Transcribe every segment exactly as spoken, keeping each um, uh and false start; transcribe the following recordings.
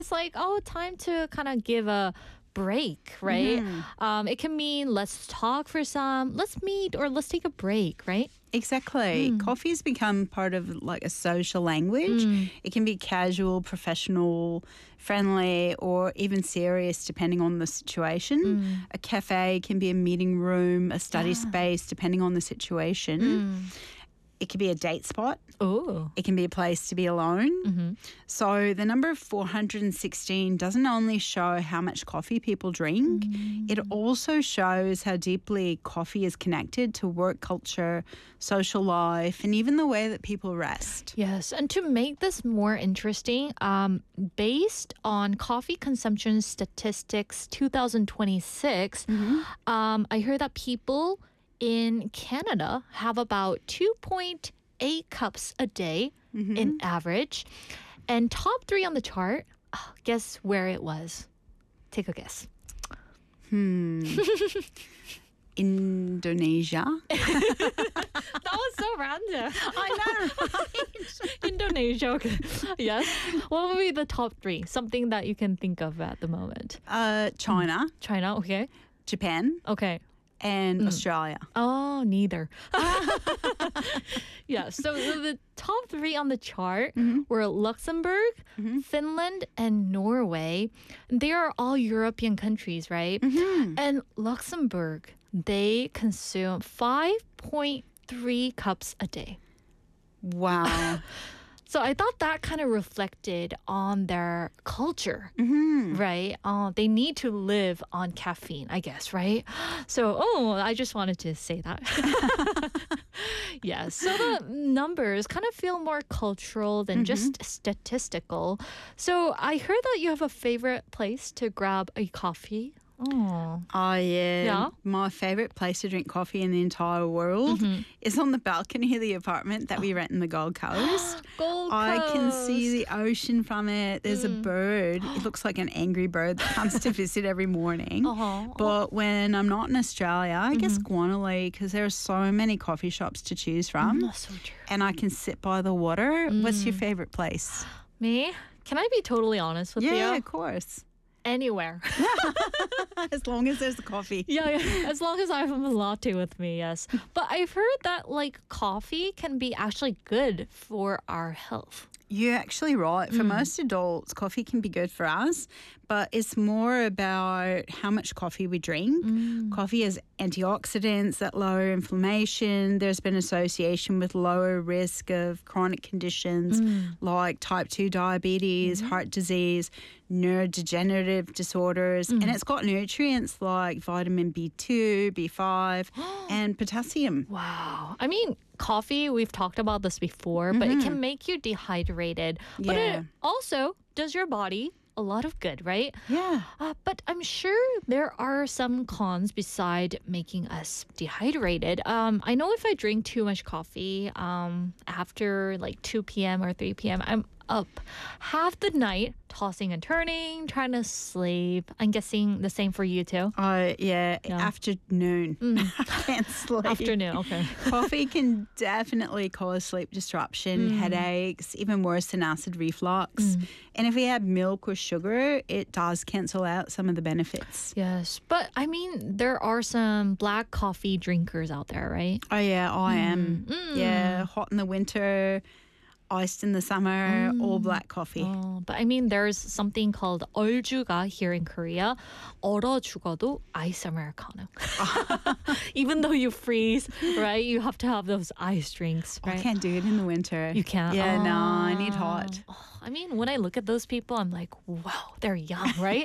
It's like, oh, time to kind of give a break, right? Mm-hmm. Um, it can mean let's talk for some, let's meet, or let's take a break, right? Exactly. Mm. Coffee's become part of like a social language. Mm. It can be casual, professional, friendly, or even serious depending on the situation. Mm. A cafe can be a meeting room, a study Yeah. space depending on the situation. Mm. It can be a date spot. Oh. It can be a place to be alone. Mm-hmm. So the number of four hundred sixteen doesn't only show how much coffee people drink, Mm. it also shows how deeply coffee is connected to work culture, social life, and even the way that people rest. Yes, and to make this more interesting, um, based on coffee consumption statistics twenty twenty-six, um, I heard that people in Canada have about two point eight cups a day in average. And top three on the chart, oh, guess where it was? Take a guess. Hmm. Indonesia. That was so random. I know, right? Indonesia. Okay. Yes. What would be the top three? Something that you can think of at the moment. Uh, China, China. Okay. Japan, Okay. and Australia. Oh, neither. Yeah. So the, the top three on the chart were Luxembourg, Finland, and Norway. They are all European countries, right? And Luxembourg, they consume five point three cups a day. Wow. So I thought that kind of reflected on their culture, Mhm. right? Uh, they need to live on caffeine, I guess, right? So, oh, I just wanted to say that. Yeah, so the numbers kind of feel more cultural than just statistical. So I heard that you have a favorite place to grab a coffee. Oh, Oh, yeah. Yeah? My favourite place to drink coffee in the entire world is on the balcony of the apartment that we rent in the Gold Coast. Gold I can see Coast. the ocean from it. There's a bird. It looks like an angry bird that comes to visit every morning. Uh-huh. But when I'm not in Australia, I guess Guanali, because there are so many coffee shops to choose from. That's so true. And I can sit by the water. What's your favourite place? Me? Can I be totally honest with Yeah, you? of course. Anywhere. As long as there's coffee. Yeah, yeah, as long as I have a latte with me, yes. But I've heard that like coffee can be actually good for our health. You're actually right. For most adults, coffee can be good for us, but it's more about how much coffee we drink. Coffee has antioxidants that lower inflammation. There's been association with lower risk of chronic conditions like type two diabetes, heart disease, neurodegenerative disorders, and it's got nutrients like vitamin B two, B five, and potassium. Wow. I mean, coffee, we've talked about this before, but it can make you dehydrated. But Yeah. it also does your body a lot of good, right? Yeah. Uh, but I'm sure there are some cons beside making us dehydrated. Um, I know if I drink too much coffee um, after like two p.m. or three p.m., I'm up half the night tossing and turning, trying to sleep. I'm guessing the same for you too. Oh, yeah. Yeah. Afternoon. I can't sleep. Afternoon, okay. Coffee can definitely cause sleep disruption, headaches, even worse than acid reflux. And if we add milk or sugar, it does cancel out some of the benefits. Yes, but I mean, there are some black coffee drinkers out there, right? Oh, yeah, I am. Yeah, hot in the winter, iced in the summer, all black coffee. Oh, but I mean, there's something called 얼주가 here in Korea. 얼어 죽어도 ice americano. Even though you freeze, right? You have to have those ice drinks, I right? can't do it in the winter. You can't. Yeah, no, I need Ah. hot. Oh, I mean, when I look at those people, I'm like, wow, they're young, right?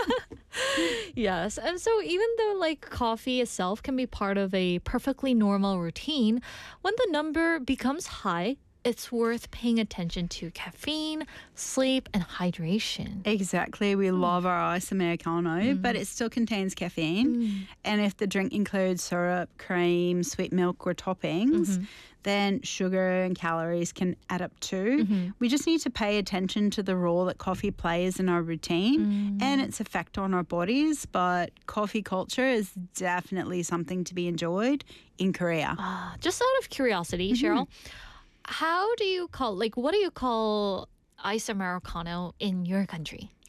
Yes. And so even though like coffee itself can be part of a perfectly normal routine, when the number becomes high, it's worth paying attention to caffeine, sleep, and hydration. Exactly. We love our ice Americano, but it still contains caffeine. And if the drink includes syrup, cream, sweet milk, or toppings, then sugar and calories can add up too. We just need to pay attention to the role that coffee plays in our routine and its effect on our bodies. But coffee culture is definitely something to be enjoyed in Korea. Uh, just out of curiosity, Cheryl, how do you call, like, what do you call ice Americano in your country?